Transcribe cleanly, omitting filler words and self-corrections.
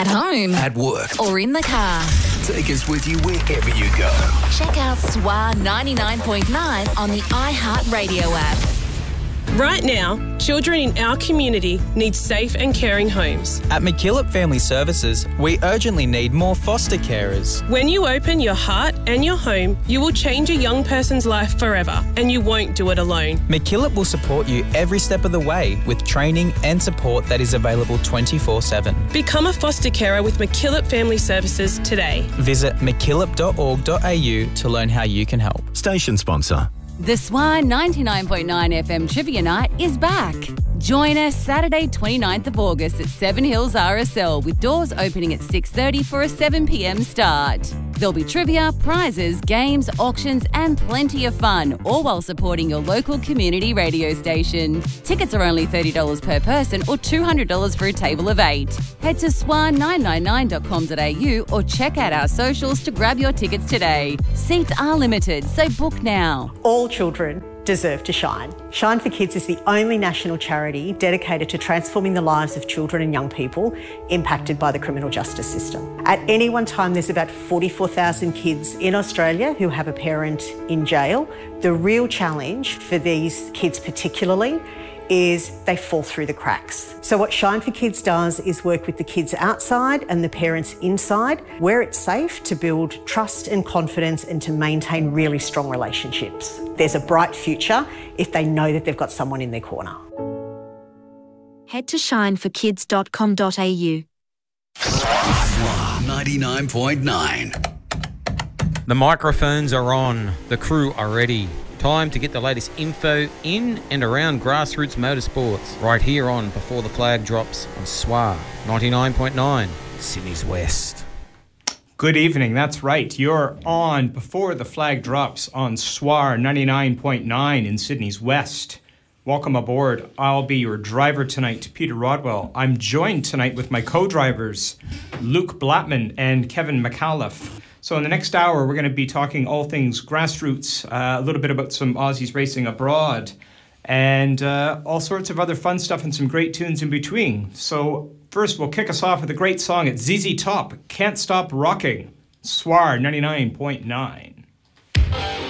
At home. At work. Or in the car. Take us with you wherever you go. Check out SWR 99.9 on the iHeartRadio app. Right now, children in our community need safe and caring homes. At MacKillop Family Services, we urgently need more foster carers. When you open your heart and your home, you will change a young person's life forever, and you won't do it alone. MacKillop will support you every step of the way with training and support that is available 24/7. Become a foster carer with MacKillop Family Services today. Visit mackillop.org.au to learn how you can help. Station sponsor. The SWR 99.9 FM Trivia Night is back. Join us Saturday 29th of August at Seven Hills RSL with doors opening at 6:30 for a 7 p.m. start. There'll be trivia, prizes, games, auctions and plenty of fun, all while supporting your local community radio station. Tickets are only $30 per person or $200 for a table of 8. Head to swar999.com.au or check out our socials to grab your tickets today. Seats are limited, so book now. All children deserve to shine. Shine for Kids is the only national charity dedicated to transforming the lives of children and young people impacted by the criminal justice system. At any one time, there's about 44,000 kids in Australia who have a parent in jail. The real challenge for these kids particularly is they fall through the cracks. So what Shine for Kids does is work with the kids outside and the parents inside, where it's safe to build trust and confidence and to maintain really strong relationships. There's a bright future if they know that they've got someone in their corner. Head to shineforkids.com.au. 99.9. The microphones are on. The crew are ready. Time to get the latest info in and around grassroots motorsports. Right here on Before the Flag Drops on SWR 99.9, Sydney's West. Good evening, that's right. You're on Before the Flag Drops on SWR 99.9 in Sydney's West. Welcome aboard. I'll be your driver tonight, Peter Rodwell. I'm joined tonight with my co-drivers, Luke Blattman and Kevin McAuliffe. So in the next hour, we're going to be talking all things grassroots, a little bit about some Aussies racing abroad, and all sorts of other fun stuff and some great tunes in between. So first, we'll kick us off with a great song. It's ZZ Top, Can't Stop Rocking, SWR 99.9.